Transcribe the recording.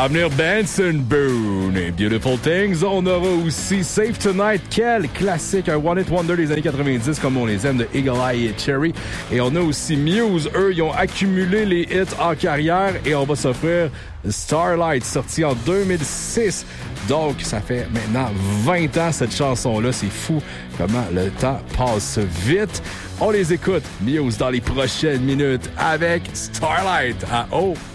À venir, Benson Boone et Beautiful Things. On aura aussi Save Tonight, quel classique, un One Hit Wonder des années 90 comme on les aime, de Eagle Eye et Cherry. Et on a aussi Muse, eux, ils ont accumulé les hits en carrière et on va s'offrir Starlight, sorti en 2006. Donc, ça fait maintenant 20 ans cette chanson-là. C'est fou comment le temps passe vite. On les écoute, Muse, dans les prochaines minutes avec Starlight à O.